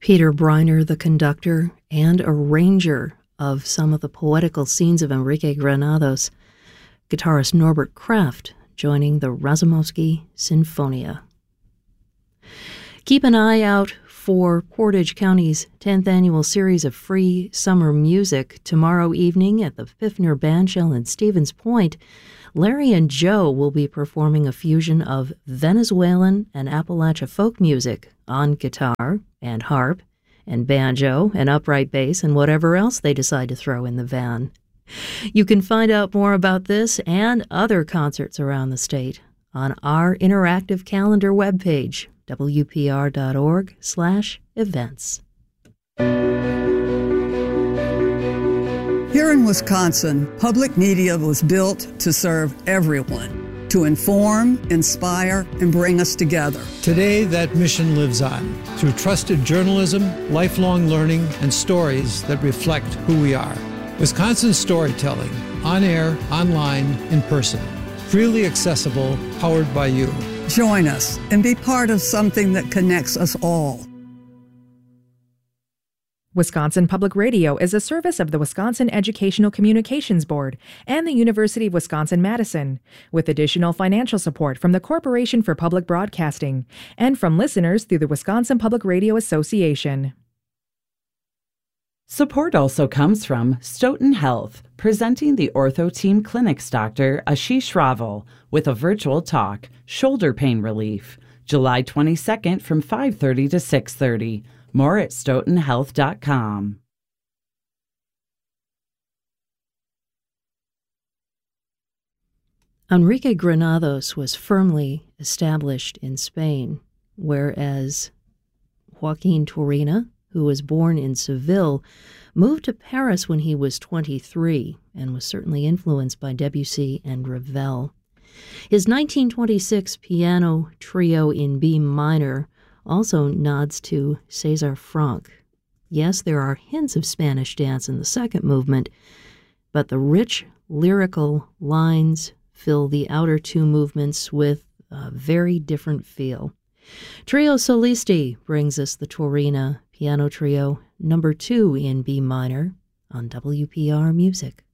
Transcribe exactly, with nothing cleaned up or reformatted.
Peter Briner, the conductor and arranger of some of the poetical scenes of Enrique Granados. Guitarist Norbert Kraft joining the Razumowski Sinfonia. Keep an eye out for Portage County's tenth annual series of free summer music. Tomorrow evening at the Pfiffner Bandshell in Stevens Point, Larry and Joe will be performing a fusion of Venezuelan and Appalachia folk music on guitar and harp and banjo and upright bass and whatever else they decide to throw in the van. You can find out more about this and other concerts around the state on our interactive calendar webpage, W P R dot org slash events. Here in Wisconsin, public media was built to serve everyone, to inform, inspire, and bring us together. Today, that mission lives on through trusted journalism, lifelong learning, and stories that reflect who we are. Wisconsin storytelling, on air, online, in person. Freely accessible, powered by you. Join us and be part of something that connects us all. Wisconsin Public Radio is a service of the Wisconsin Educational Communications Board and the University of Wisconsin-Madison, with additional financial support from the Corporation for Public Broadcasting and from listeners through the Wisconsin Public Radio Association. Support also comes from Stoughton Health, presenting the Ortho Team Clinic's Doctor Ashish Raval with a virtual talk, Shoulder Pain Relief, July twenty-second from five thirty to six thirty. More at stoughton health dot com. Enrique Granados was firmly established in Spain, whereas Joaquin Turina, who was born in Seville, moved to Paris when he was twenty-three and was certainly influenced by Debussy and Ravel. His nineteen twenty-six piano trio in B minor also nods to César Franck. Yes, there are hints of Spanish dance in the second movement, but the rich lyrical lines fill the outer two movements with a very different feel. Trio Solisti brings us the Turina Piano Trio number two in B minor on W P R Music.